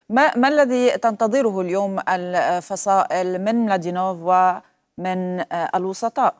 ما الذي تنتظره اليوم الفصائل من ملادينوف ومن الوسطاء؟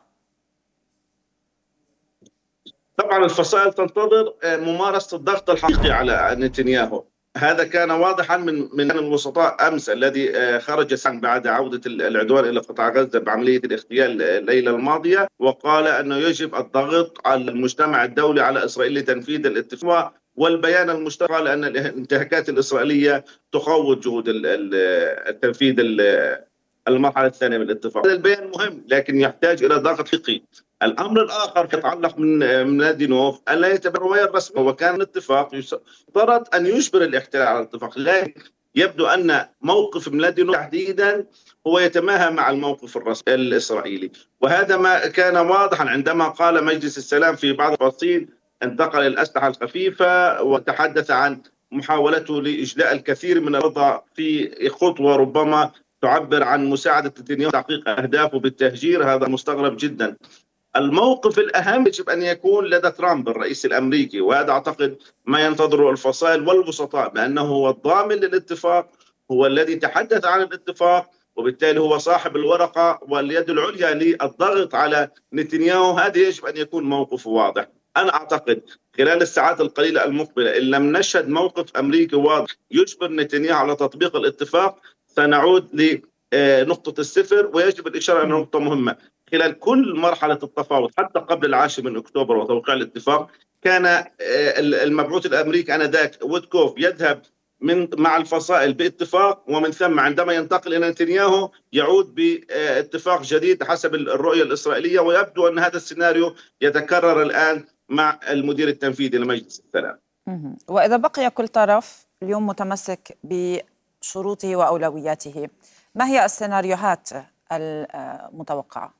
طبعا الفصائل تنتظر ممارسة الضغط الحقيقي على نتنياهو. هذا كان واضحا من الوسطاء امس الذي خرج بعد عوده العدوان الى قطاع غزه بعمليه الاغتيال الليله الماضيه، وقال انه يجب الضغط على المجتمع الدولي على اسرائيل لتنفيذ الاتفاق. والبيان المشترك قال ان الانتهاكات الاسرائيليه تقوض جهود التنفيذ المرحله الثانيه من الاتفاق. هذا البيان مهم لكن يحتاج الى ضغط حقيقي. الامر الاخر يتعلق من ملادينوف الا يتبع الروايه الرسميه، وكان الاتفاق يفترض ان يجبر الاحتلال على الاتفاق، لكن يبدو ان موقف ملادينوف تحديدا هو يتماهى مع الموقف الرسمي الاسرائيلي، وهذا ما كان واضحا عندما قال مجلس السلام في بعض التفاصيل انتقل الاسلحه الخفيفه، وتحدث عن محاولته لاجلاء الكثير من الرضا في خطوه ربما تعبر عن مساعده نتنياهو تحقيق اهدافه بالتهجير. هذا مستغرب جدا. الموقف الأهم يجب أن يكون لدى ترامب الرئيس الأمريكي، وهذا أعتقد ما ينتظره الفصائل والوسطاء، بأنه هو الضامن للاتفاق، هو الذي تحدث عن الاتفاق، وبالتالي هو صاحب الورقة واليد العليا للضغط على نتنياهو. هذا يجب أن يكون موقف واضح. أنا أعتقد خلال الساعات القليلة المقبلة إن لم نشهد موقف أمريكي واضح يجبر نتنياهو على تطبيق الاتفاق سنعود لنقطة الصفر. ويجب الإشارة أن نقطة مهمة: خلال كل مرحلة التفاوض حتى قبل 10 من أكتوبر وتوقيع الاتفاق كان المبعوث الأمريكي آنذاك ويتكوف يذهب مع الفصائل باتفاق، ومن ثم عندما ينتقل إلى نتنياهو يعود باتفاق جديد حسب الرؤية الإسرائيلية. ويبدو أن هذا السيناريو يتكرر الآن مع المدير التنفيذي لمجلس السلام. وإذا بقي كل طرف اليوم متمسك بشروطه وأولوياته، ما هي السيناريوهات المتوقعة؟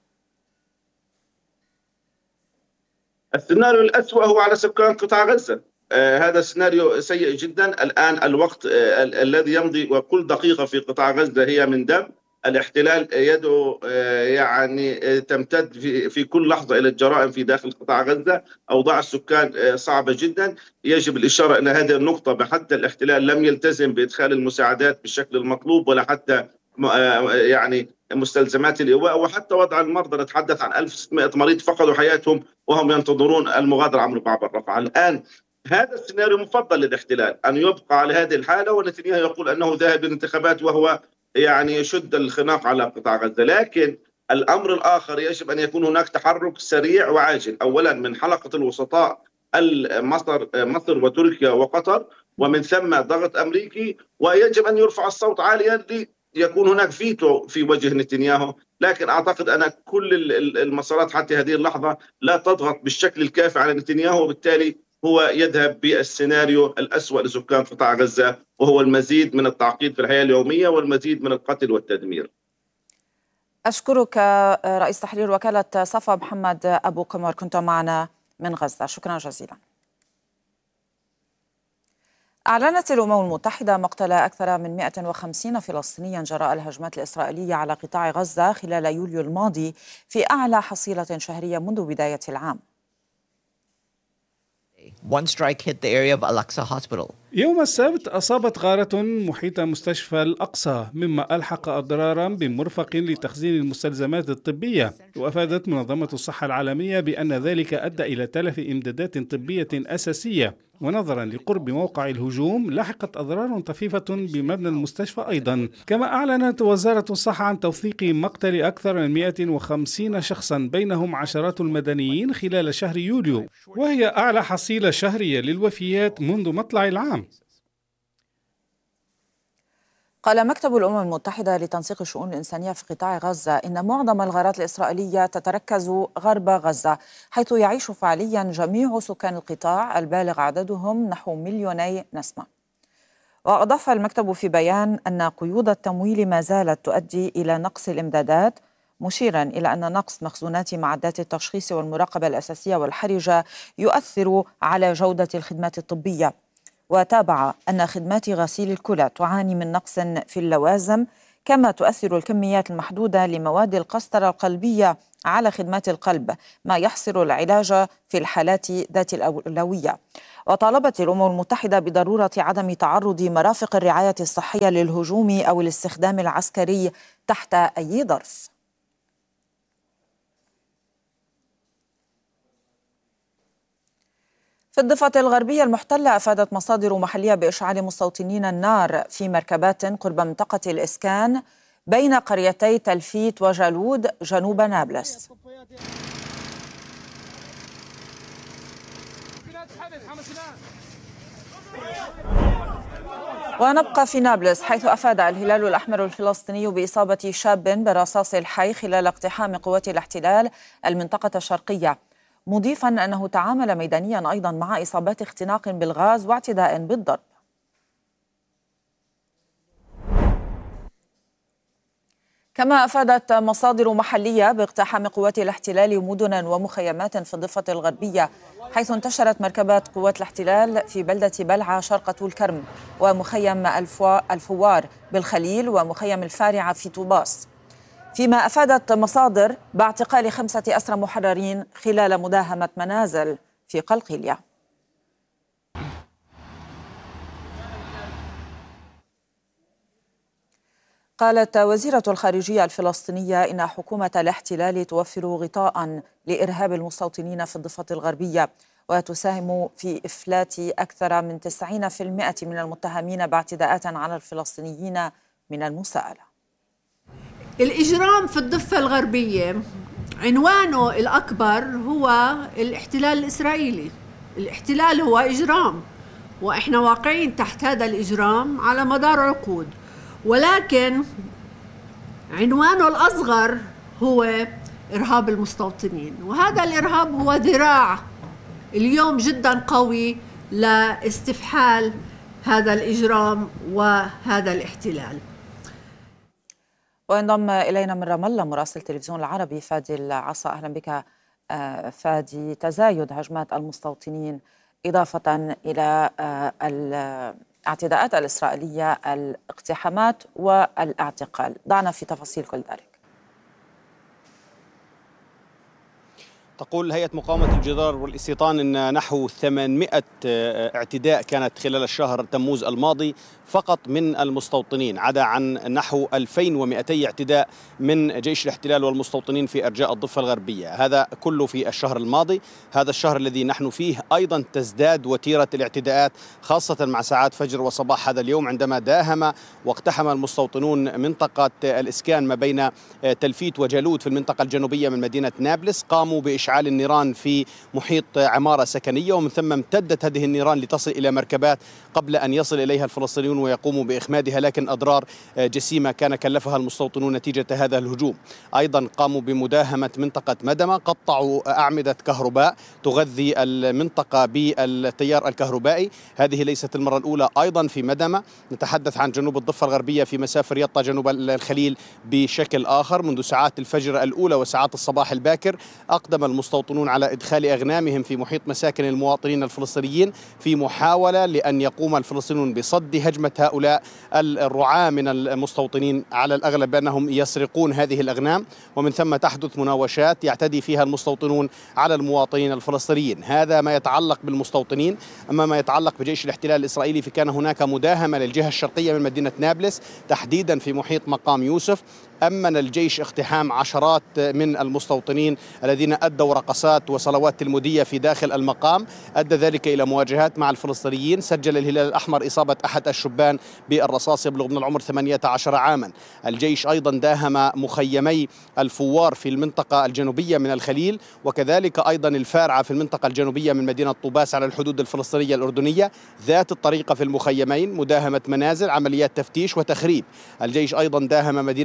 السيناريو الأسوأ هو على سكان قطاع غزة. هذا سيناريو سيء جدا. الآن الوقت الذي يمضي وكل دقيقة في قطاع غزة هي من دم. الاحتلال يده يعني تمتد في كل لحظة إلى الجرائم في داخل قطاع غزة. أوضاع السكان صعبة جدا. يجب الإشارة إلى هذه النقطة. حتى الاحتلال لم يلتزم بإدخال المساعدات بالشكل المطلوب، ولا حتى يعني مستلزمات الإيواء، وحتى وضع المرضى. نتحدث عن 1600 مريض فقدوا حياتهم وهم ينتظرون المغادرة عبر باب رفح. الآن هذا السيناريو مفضل للاحتلال أن يبقى على هذه الحالة، ونتنياهو يقول أنه ذاهب للانتخابات وهو يعني يشد الخناق على قطاع غزة. لكن الأمر الآخر يجب أن يكون هناك تحرك سريع وعاجل، أولا من حلقة الوسطاء مصر وتركيا وقطر، ومن ثم ضغط أمريكي. ويجب أن يرفع الصوت عاليا يكون هناك فيتو في وجه نتنياهو. لكن أعتقد أن كل المسارات حتى هذه اللحظة لا تضغط بالشكل الكافي على نتنياهو، وبالتالي هو يذهب بالسيناريو الأسوأ لسكان قطاع غزة، وهو المزيد من التعقيد في الحياة اليومية والمزيد من القتل والتدمير. أشكرك رئيس تحرير وكالة صفا محمد أبو قمر، كنت معنا من غزة. شكرا جزيلا. أعلنت الأمم المتحدة مقتل أكثر من 150 فلسطينيا جراء الهجمات الإسرائيلية على قطاع غزة خلال يوليو الماضي، في أعلى حصيلة شهرية منذ بداية العام. One strike hit the area of Al-Aqsa Hospital. يوم السبت أصابت غارة محيط مستشفى الأقصى، مما ألحق أضرارا بمرفق لتخزين المستلزمات الطبية. وأفادت منظمة الصحة العالمية بأن ذلك أدى إلى تلف إمدادات طبية أساسية. ونظرا لقرب موقع الهجوم لحقت أضرار طفيفة بمبنى المستشفى أيضا. كما أعلنت وزارة الصحة عن توثيق مقتل أكثر من 150 شخصا بينهم عشرات المدنيين خلال شهر يوليو، وهي أعلى حصيلة شهرية للوفيات منذ مطلع العام. قال مكتب الأمم المتحدة لتنسيق الشؤون الإنسانية في قطاع غزة إن معظم الغارات الإسرائيلية تتركز غرب غزة، حيث يعيش فعليا جميع سكان القطاع البالغ عددهم نحو 2,000,000 نسمة. وأضاف المكتب في بيان أن قيود التمويل ما زالت تؤدي إلى نقص الإمدادات، مشيرا إلى أن نقص مخزونات معدات التشخيص والمراقبة الأساسية والحرجة يؤثر على جودة الخدمات الطبية. وتابع أن خدمات غسيل الكلى تعاني من نقص في اللوازم، كما تؤثر الكميات المحدودة لمواد القسطرة القلبية على خدمات القلب، ما يحصر العلاج في الحالات ذات الأولوية. وطالبت الأمم المتحدة بضرورة عدم تعرض مرافق الرعاية الصحية للهجوم أو الاستخدام العسكري تحت أي ظرف. في الضفة الغربية المحتلة أفادت مصادر محلية بإشعال مستوطنين النار في مركبات قرب منطقة الإسكان بين قريتي تلفيت وجالود جنوب نابلس. ونبقى في نابلس، حيث أفاد الهلال الأحمر الفلسطيني بإصابة شاب برصاص الحي خلال اقتحام قوات الاحتلال المنطقة الشرقية، مضيفا أنه تعامل ميدانيا أيضا مع إصابات اختناق بالغاز واعتداء بالضرب. كما أفادت مصادر محلية باقتحام قوات الاحتلال مدنا ومخيمات في الضفة الغربية، حيث انتشرت مركبات قوات الاحتلال في بلدة بلعة شرق طول كرم، ومخيم الفوار بالخليل، ومخيم الفارعة في طوباس، فيما أفادت مصادر باعتقال 5 أسرى محررين خلال مداهمة منازل في قلقيلية. قالت وزيرة الخارجية الفلسطينية إن حكومة الاحتلال توفر غطاء لإرهاب المستوطنين في الضفة الغربية، وتساهم في إفلات أكثر من 90% من المتهمين باعتداءات على الفلسطينيين من المساءلة. الإجرام في الضفة الغربية عنوانه الأكبر هو الاحتلال الإسرائيلي. الاحتلال هو إجرام، وإحنا واقعين تحت هذا الإجرام على مدار عقود، ولكن عنوانه الأصغر هو إرهاب المستوطنين، وهذا الإرهاب هو ذراع اليوم جدا قوي لاستفحال هذا الإجرام وهذا الاحتلال. وانضم إلينا من رام الله مراسل التلفزيون العربي فادي العصا. أهلا بك فادي. تزايد هجمات المستوطنين إضافة إلى الاعتداءات الإسرائيلية، الاقتحامات والاعتقال، ضعنا في تفاصيل كل ذلك. تقول هيئة مقاومة الجدار والاستيطان أن نحو 800 اعتداء كانت خلال الشهر تموز الماضي فقط من المستوطنين، عدا عن نحو 2200 اعتداء من جيش الاحتلال والمستوطنين في أرجاء الضفة الغربية. هذا كله في الشهر الماضي. هذا الشهر الذي نحن فيه أيضا تزداد وتيرة الاعتداءات، خاصة مع ساعات فجر وصباح هذا اليوم، عندما داهم واقتحم المستوطنون منطقة الإسكان ما بين تلفيت وجالود في المنطقة الجنوبية من مدينة نابلس. قاموا بإشعال النيران في محيط عمارة سكنية، ومن ثم امتدت هذه النيران لتصل إلى مركبات قبل أن يصل إليها الفلسطينيون ويقوموا بإخمادها، لكن أضرار جسيمة كان كلفها المستوطنون نتيجة هذا الهجوم. أيضا قاموا بمداهمة منطقة مدمة، قطعوا أعمدة كهرباء تغذي المنطقة بالتيار الكهربائي. هذه ليست المرة الأولى أيضا في مدمة. نتحدث عن جنوب الضفة الغربية في مسافة يطا جنوب الخليل بشكل آخر. منذ ساعات الفجر الأولى وساعات الصباح الباكر أقدم المستوطنون على إدخال أغنامهم في محيط مساكن المواطنين الفلسطينيين في محاولة لأن يقوم الفلسطينيون بصد هجمة هؤلاء الرعاة من المستوطنين، على الأغلب بأنهم يسرقون هذه الأغنام، ومن ثم تحدث مناوشات يعتدي فيها المستوطنون على المواطنين الفلسطينيين. هذا ما يتعلق بالمستوطنين. أما ما يتعلق بجيش الاحتلال الإسرائيلي فكان هناك مداهمة للجهة الشرقية من مدينة نابلس، تحديدا في محيط مقام يوسف. أمن الجيش اقتحام عشرات من المستوطنين الذين أدوا رقصات وصلوات تلمودية في داخل المقام، أدى ذلك إلى مواجهات مع الفلسطينيين. سجل الهلال الأحمر إصابة أحد الشبان بالرصاص يبلغ من العمر 18 عاما. الجيش أيضا داهم مخيمي الفوار في المنطقة الجنوبية من الخليل، وكذلك أيضا الفارعة في المنطقة الجنوبية من مدينة طوباس على الحدود الفلسطينية الأردنية. ذات الطريقة في المخيمين، مداهمة منازل، عمليات تفتيش وتخريب. الجيش أيضا داهم مدينة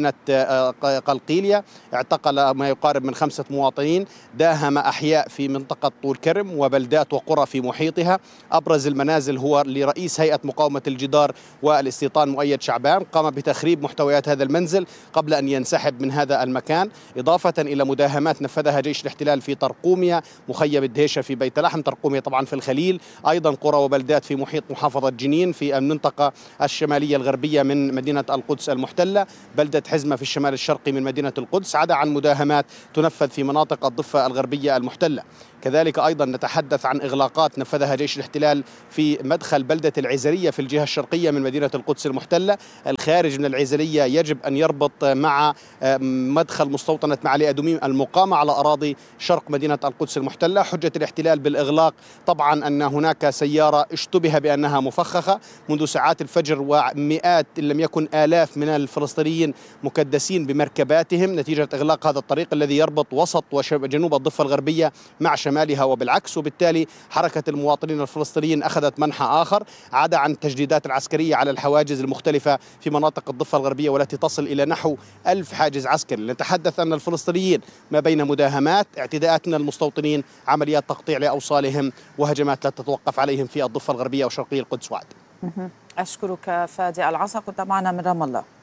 قلقيلية، اعتقل ما يقارب من 5 مواطنين، داهم أحياء في منطقة طول كرم وبلدات وقرى في محيطها. أبرز المنازل هو لرئيس هيئة مقاومة الجدار والاستيطان مؤيد شعبان، قام بتخريب محتويات هذا المنزل قبل أن ينسحب من هذا المكان، إضافة إلى مداهمات نفذها جيش الاحتلال في طرقومية، مخيم الدهيشة في بيت لحم، طرقومية طبعا في الخليل، أيضا قرى وبلدات في محيط محافظة جنين في المنطقة الشمالية الغربية من مدينة القدس المحتلة، بلدة حزمة في الشمال الشرقي من مدينة القدس، عدا عن مداهمات تنفذ في مناطق الضفة الغربية المحتلة. كذلك أيضا نتحدث عن إغلاقات نفذها جيش الاحتلال في مدخل بلدة العزرية في الجهة الشرقية من مدينة القدس المحتلة. الخارج من العزرية يجب أن يربط مع مدخل مستوطنة معالي أدوميم المقامة على أراضي شرق مدينة القدس المحتلة. حجة الاحتلال بالإغلاق طبعا أن هناك سيارة اشتبه بأنها مفخخة منذ ساعات الفجر، ومئات إن لم يكن آلاف من الفلسطينيين مكدسين بمركباتهم نتيجة إغلاق هذا الطريق الذي يربط وسط وجنوب الضفة الغربية مع شمالها وبالعكس. وبالتالي حركة المواطنين الفلسطينيين أخذت منحى آخر، عدا عن التجديدات العسكرية على الحواجز المختلفة في مناطق الضفة الغربية والتي تصل إلى نحو 1000 حاجز عسكري. نتحدث أن الفلسطينيين ما بين مداهمات، اعتداءات من المستوطنين، عمليات تقطيع لأوصالهم، وهجمات لا تتوقف عليهم في الضفة الغربية وشرقي القدس. وعد. أشكرك فادي العصا، كنت معنا من رام الله.